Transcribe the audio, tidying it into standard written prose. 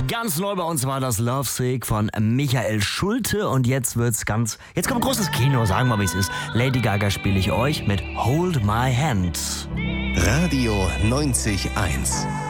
Ganz neu bei uns war das Lovesick von Michael Schulte und jetzt kommt großes Kino, sagen wir mal wie es ist. Lady Gaga spiele ich euch mit Hold My Hand. Radio 90.1